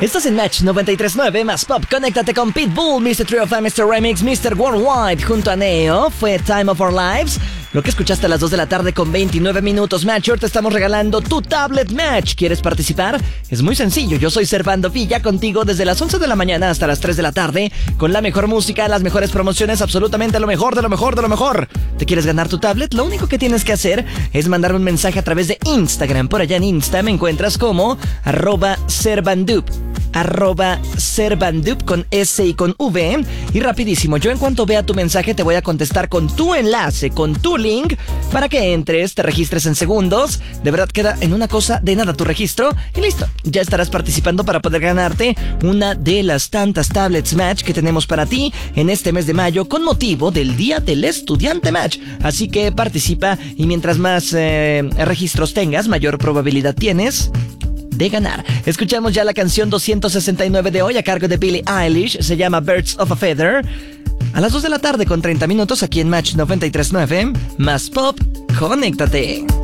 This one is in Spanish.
Estás en Match 93.9 más Pop. Conéctate con Pitbull, Mr. Trio of Mr. Remix, Mr. Worldwide junto a Neo. Fue Time of Our Lives. Lo que escuchaste a las 2 de la tarde con 29 minutos. Matcher, te estamos regalando tu tablet Match. ¿Quieres participar? Es muy sencillo. Yo soy Servando Villa, contigo desde las 11 de la mañana hasta las 3 de la tarde, con la mejor música, las mejores promociones, absolutamente lo mejor de lo mmejor de lo mejor. ¿Te quieres ganar tu tablet? Lo único que tienes que hacer es mandarme un mensaje a través de Instagram. Por allá en Insta me encuentras como @Servandup. @Servandup con S y con V. Y rapidísimo, yo en cuanto vea tu mensaje te voy a contestar con tu enlace, con tu link, para que entres, te registres en segundos. De verdad queda en una cosa de nada tu registro y listo, ya estarás participando para poder ganarte una de las tantas tablets Match que tenemos para ti en este mes de mayo con motivo del Día del Estudiante Match. Así que participa y mientras más registros tengas, mayor probabilidad tienes de ganar. Escuchamos ya la canción 269 de hoy a cargo de Billie Eilish. Se llama Birds of a Feather. A las 2 de la tarde con 30 minutos aquí en Match 93.9. Más Pop, conéctate.